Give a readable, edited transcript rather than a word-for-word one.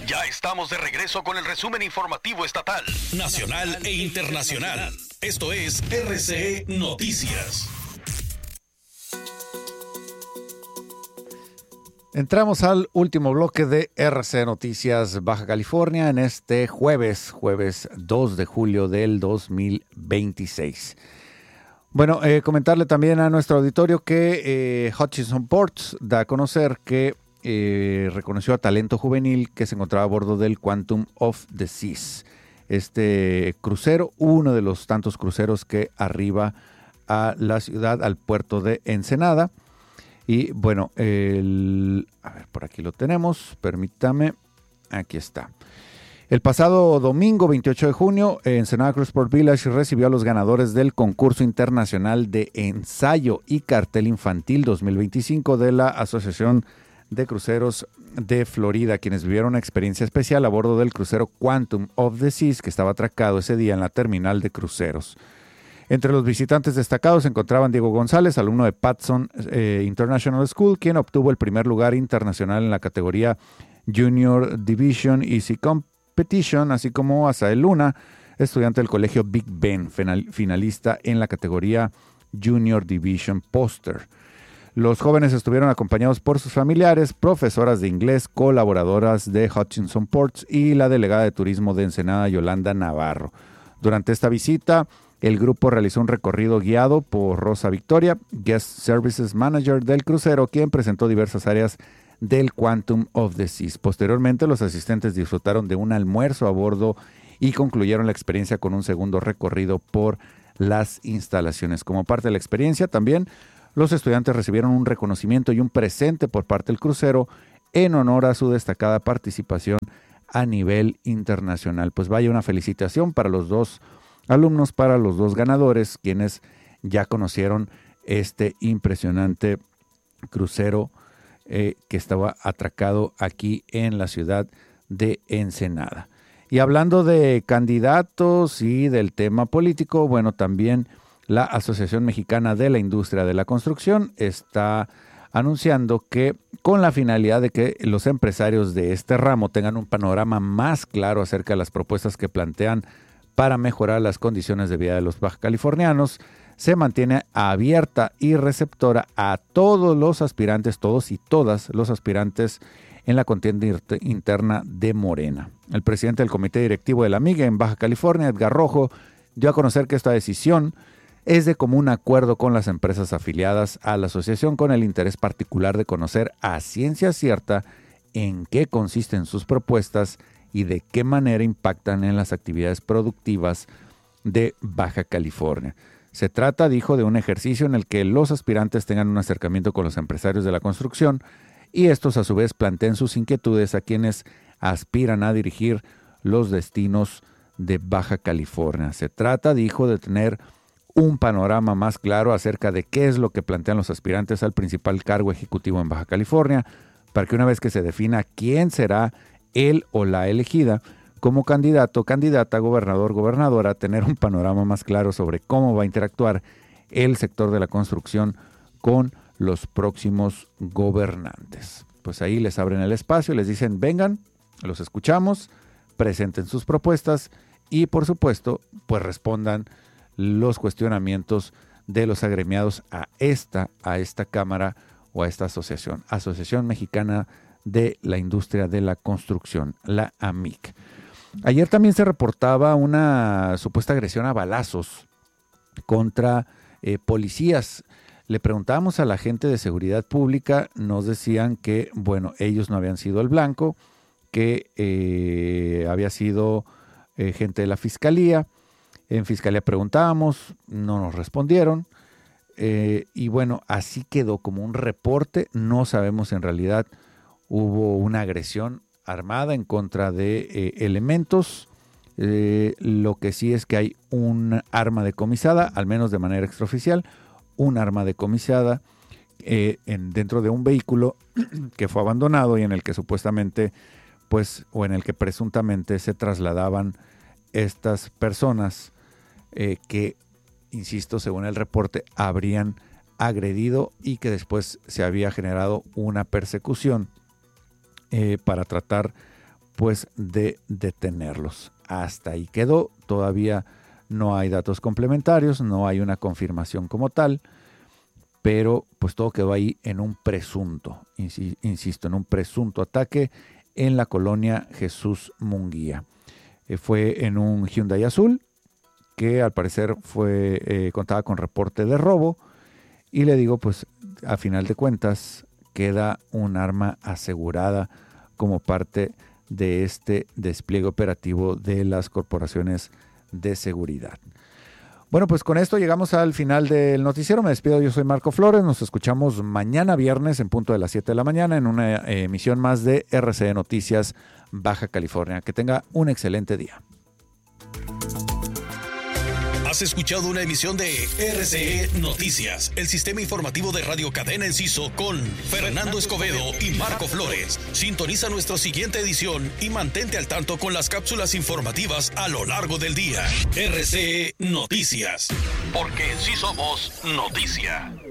Ya estamos de regreso con el resumen informativo estatal, nacional e internacional. Esto es RCE Noticias. Entramos al último bloque de RCE Noticias Baja California en este jueves 2 de julio del 2026. Bueno, comentarle también a nuestro auditorio que Hutchinson Ports da a conocer que reconoció a talento juvenil que se encontraba a bordo del Quantum of the Seas. Este crucero, uno de los tantos cruceros que arriba a la ciudad, al puerto de Ensenada. Y bueno, a ver, por aquí lo tenemos, permítame, aquí está. El pasado domingo 28 de junio, Ensenada Cruzport Village recibió a los ganadores del concurso internacional de ensayo y cartel infantil 2025 de la Asociación de Cruceros de Florida, quienes vivieron una experiencia especial a bordo del crucero Quantum of the Seas, que estaba atracado ese día en la terminal de cruceros. Entre los visitantes destacados se encontraban Diego González, alumno de Patson International School, quien obtuvo el primer lugar internacional en la categoría Junior Division Easy Competition, así como Asael Luna, estudiante del colegio Big Ben, finalista en la categoría Junior Division Poster. Los jóvenes estuvieron acompañados por sus familiares, profesoras de inglés, colaboradoras de Hutchinson Ports y la delegada de turismo de Ensenada, Yolanda Navarro. Durante esta visita, el grupo realizó un recorrido guiado por Rosa Victoria, Guest Services Manager del crucero, quien presentó diversas áreas del Quantum of the Seas. Posteriormente, los asistentes disfrutaron de un almuerzo a bordo y concluyeron la experiencia con un segundo recorrido por las instalaciones. Como parte de la experiencia, también los estudiantes recibieron un reconocimiento y un presente por parte del crucero en honor a su destacada participación a nivel internacional. Pues vaya una felicitación para los dos alumnos, para los dos ganadores, quienes ya conocieron este impresionante crucero que estaba atracado aquí en la ciudad de Ensenada. Y hablando de candidatos y del tema político, bueno, también la Asociación Mexicana de la Industria de la Construcción está anunciando que con la finalidad de que los empresarios de este ramo tengan un panorama más claro acerca de las propuestas que plantean para mejorar las condiciones de vida de los bajacalifornianos, se mantiene abierta y receptora a todos los aspirantes, todos y todas los aspirantes en la contienda interna de Morena. El presidente del comité directivo de la MIG en Baja California, Edgar Rojo, dio a conocer que esta decisión es de común acuerdo con las empresas afiliadas a la asociación, con el interés particular de conocer a ciencia cierta en qué consisten sus propuestas y de qué manera impactan en las actividades productivas de Baja California. Se trata, dijo, de un ejercicio en el que los aspirantes tengan un acercamiento con los empresarios de la construcción y estos a su vez planteen sus inquietudes a quienes aspiran a dirigir los destinos de Baja California. Se trata, dijo, de tener un panorama más claro acerca de qué es lo que plantean los aspirantes al principal cargo ejecutivo en Baja California, para que una vez que se defina quién será él o la elegida como candidato, candidata, gobernador, gobernadora, tener un panorama más claro sobre cómo va a interactuar el sector de la construcción con los próximos gobernantes. Pues ahí les abren el espacio, les dicen, vengan, los escuchamos, presenten sus propuestas y por supuesto, pues respondan los cuestionamientos de los agremiados a esta cámara o a esta asociación, Asociación Mexicana de la Industria de la Construcción, la AMIC. Ayer también se reportaba una supuesta agresión a balazos contra policías. Le preguntábamos a la gente de seguridad pública, nos decían que, bueno, ellos no habían sido el blanco, que había sido gente de la fiscalía. En fiscalía preguntábamos, no nos respondieron. Y bueno, así quedó como un reporte. No sabemos si en realidad hubo una agresión armada en contra de elementos. Lo que sí es que hay un arma decomisada, al menos de manera extraoficial, un arma decomisada dentro de un vehículo que fue abandonado y en el que supuestamente, pues, o en el que presuntamente se trasladaban estas personas que, insisto, según el reporte, habrían agredido y que después se había generado una persecución para tratar pues de detenerlos. Hasta ahí quedó. Todavía no hay datos complementarios, no hay una confirmación como tal, pero pues todo quedó ahí en un presunto, insisto, en un presunto ataque en la colonia Jesús Munguía. Fue en un Hyundai azul que al parecer contaba con reporte de robo, y le digo, pues a final de cuentas queda un arma asegurada como parte de este despliegue operativo de las corporaciones de seguridad. Bueno, pues con esto llegamos al final del noticiero. Me despido, yo soy Marco Flores. Nos escuchamos mañana viernes en punto de las 7 de la mañana en una emisión más de RCE Noticias Baja California. Que tenga un excelente día. Has escuchado una emisión de RCE Noticias, el sistema informativo de Radio Cadena Enciso con Fernando Escobedo y Marco Flores. Sintoniza nuestra siguiente edición y mantente al tanto con las cápsulas informativas a lo largo del día. RCE Noticias, porque en sí somos noticia.